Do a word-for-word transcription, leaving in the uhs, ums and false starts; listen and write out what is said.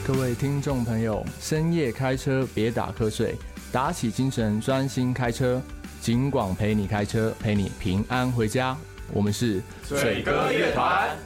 各位听众朋友，深夜开车别打瞌睡，打起精神专心开车，警广陪你开车，陪你平安回家。我们是水哥乐团。